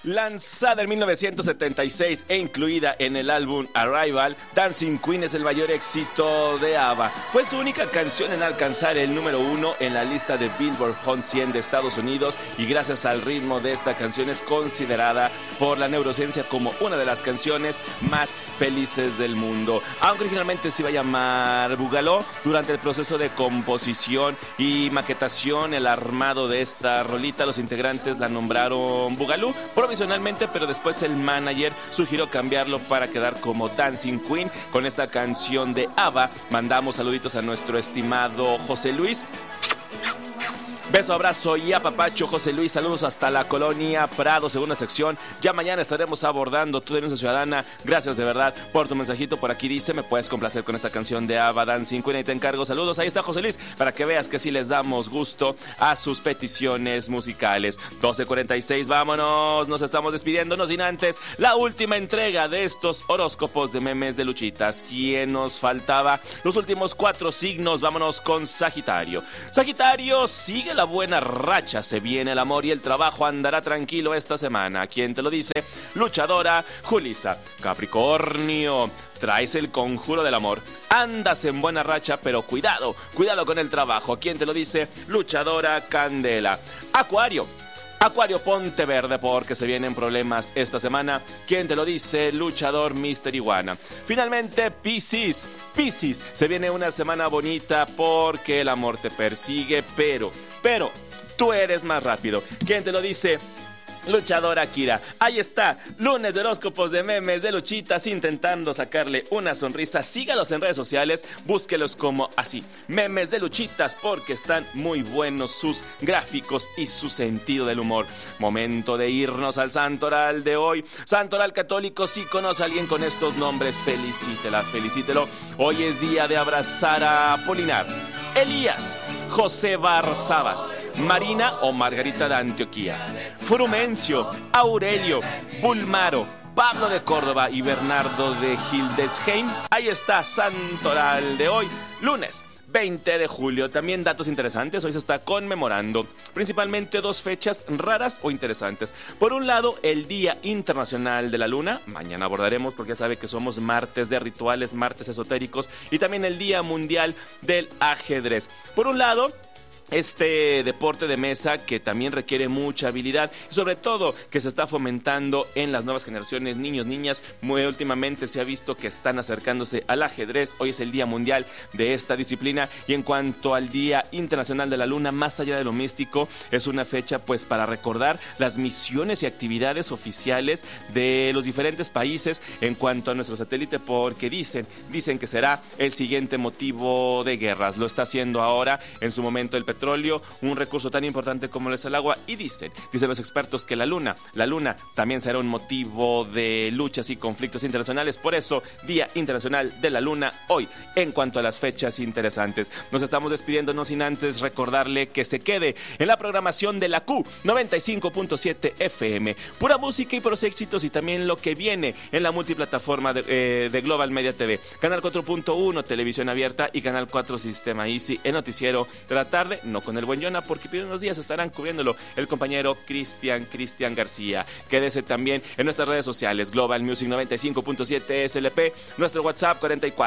Lanzada en 1976 e incluida en el álbum Arrival, Dancing Queen es el mayor éxito de ABBA. Fue su única canción en alcanzar el número 1 en la lista de Billboard Hot 100 de Estados Unidos y gracias al ritmo de esta canción es considerada por la neurociencia como una de las canciones más felices del mundo. Aunque originalmente se iba a llamar Boogaloo, durante el proceso de composición y maquetación, el armado de esta rolita, los integrantes la nombraron Boogaloo provisionalmente, pero después el manager sugirió cambiarlo para quedar como Dancing Queen. Con esta canción de ABBA mandamos saluditos a nuestro estimado José Luis. Beso, abrazo y apapacho, José Luis. Saludos hasta la colonia Prado, segunda sección. Ya mañana estaremos abordando tu denuncia ciudadana. Gracias de verdad por tu mensajito. Por aquí dice, me puedes complacer con esta canción de ABBA, Dancing Queen, y te encargo. Saludos, ahí está José Luis, para que veas que sí les damos gusto a sus peticiones musicales. 12:46, vámonos. Nos estamos despidiendo, no sin antes la última entrega de estos horóscopos de memes de luchitas. ¿Quién nos faltaba? Los últimos 4 signos. Vámonos con Sagitario. Sagitario, sigue la buena racha, se viene el amor y el trabajo andará tranquilo esta semana. ¿Quién te lo dice? Luchadora Julissa. Capricornio, traes el conjuro del amor. Andas en buena racha, pero cuidado con el trabajo. ¿Quién te lo dice? Luchadora Candela. Acuario, ponte verde porque se vienen problemas esta semana. ¿Quién te lo dice? Luchador Mr. Iguana. Finalmente, Piscis, se viene una semana bonita porque el amor te persigue, pero tú eres más rápido. ¿Quién te lo dice? Luchadora Kira. Ahí está, lunes de horóscopos de memes de luchitas, intentando sacarle una sonrisa. Sígalos en redes sociales, búsquelos como así, memes de luchitas, porque están muy buenos sus gráficos y su sentido del humor. Momento de irnos al santoral de hoy. Santoral católico, si conoce a alguien con estos nombres, felicítelo. Hoy es día de abrazar a Apolinar, Elías, José Barzabas, Marina o Margarita de Antioquía, Frumencio, Aurelio, Bulmaro, Pablo de Córdoba y Bernardo de Hildesheim. Ahí está, santoral de hoy, lunes 20 de julio. También datos interesantes, hoy se está conmemorando principalmente 2 fechas raras o interesantes. Por un lado, el Día Internacional de la Luna, mañana abordaremos porque ya sabe que somos martes de rituales, martes esotéricos, y también el Día Mundial del Ajedrez. Por un lado, este deporte de mesa que también requiere mucha habilidad y sobre todo que se está fomentando en las nuevas generaciones, niños, niñas. Muy últimamente se ha visto que están acercándose al ajedrez. Hoy es el Día Mundial de esta disciplina. Y en cuanto al Día Internacional de la Luna, más allá de lo místico, es una fecha pues para recordar las misiones y actividades oficiales de los diferentes países en cuanto a nuestro satélite, porque dicen que será el siguiente motivo de guerras. Lo está haciendo ahora, en su momento el petróleo, un recurso tan importante como lo es el agua, y dicen los expertos que la luna también será un motivo de luchas y conflictos internacionales. Por eso, Día Internacional de la Luna hoy. En cuanto a las fechas interesantes, nos estamos despidiendo, no sin antes recordarle que se quede en la programación de la Q 95.7 FM, pura música y puros éxitos, y también lo que viene en la multiplataforma de Global Media TV, Canal 4.1 Televisión Abierta y Canal 4 Sistema Easy, el noticiero de la tarde. No con el buen Yona, porque por unos días estarán cubriéndolo el compañero Cristian García. Quédese también en nuestras redes sociales, Global Music 95.7 SLP, nuestro WhatsApp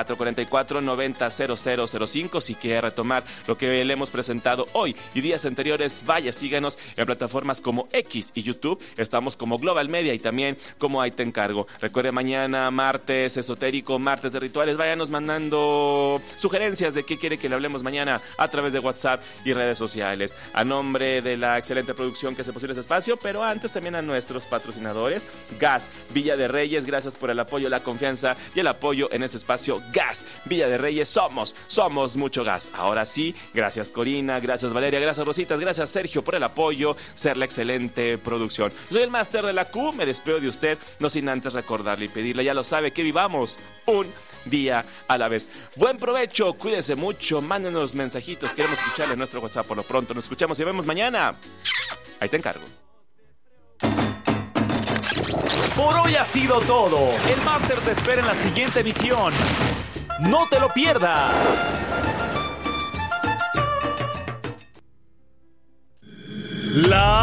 44 90 0005. Si quiere retomar lo que le hemos presentado hoy y días anteriores, vaya, síganos en plataformas como X y YouTube. Estamos como Global Media y también como Ahí Te Encargo. Recuerde, mañana martes esotérico, martes de rituales, váyanos mandando sugerencias de qué quiere que le hablemos mañana a través de WhatsApp y redes sociales. A nombre de la excelente producción que hace posible este espacio, pero antes también a nuestros patrocinadores, Gas Villa de Reyes, gracias por el apoyo, la confianza y el apoyo en ese espacio. Gas Villa de Reyes, somos mucho gas. Ahora sí, gracias Corina, gracias Valeria, gracias Rositas, gracias Sergio por el apoyo, ser la excelente producción. Yo soy el máster de la Q, me despido de usted, no sin antes recordarle y pedirle, ya lo sabe, que vivamos un día a la vez. Buen provecho, cuídese mucho, mándenos mensajitos, queremos escucharle en nuestro WhatsApp. Por lo pronto, nos escuchamos y vemos mañana. Ahí te encargo. Por hoy ha sido todo. El máster te espera en la siguiente emisión. No te lo pierdas. La